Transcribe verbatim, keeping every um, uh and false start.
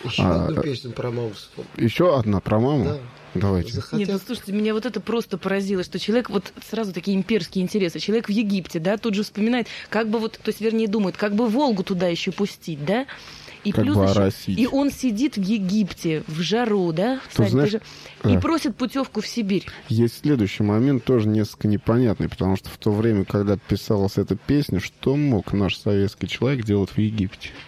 Еще а, одну песню про маму вспомнил. Еще одна про маму? Да. Давайте. Захотят... Нет, ну слушайте, меня вот это просто поразило, что человек, вот сразу такие имперские интересы, человек в Египте, да, тут же вспоминает, как бы вот, то есть, вернее, думает, как бы Волгу туда еще пустить, да, и как плюс бы еще, оросить. И он сидит в Египте, в жару, да, Тут, знаешь, же, да. и просит путевку в Сибирь. Есть следующий момент, тоже несколько непонятный, потому что в то время, когда писалась эта песня, что мог наш советский человек делать в Египте?